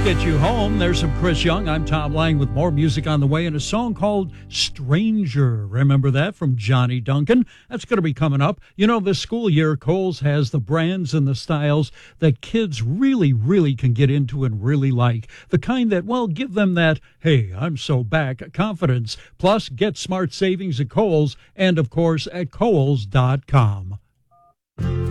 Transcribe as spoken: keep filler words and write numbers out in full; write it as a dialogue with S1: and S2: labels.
S1: Get You Home. There's some Chris Young. I'm Tom Lang with more music on the way and a song called Stranger. Remember that from Johnny Duncan? That's going to be coming up. You know, this school year, Kohl's has the brands and the styles that kids really, really can get into and really like. The kind that, well, give them that, hey, I'm so back confidence. Plus, get smart savings at Kohl's and, of course, at Kohl's dot com.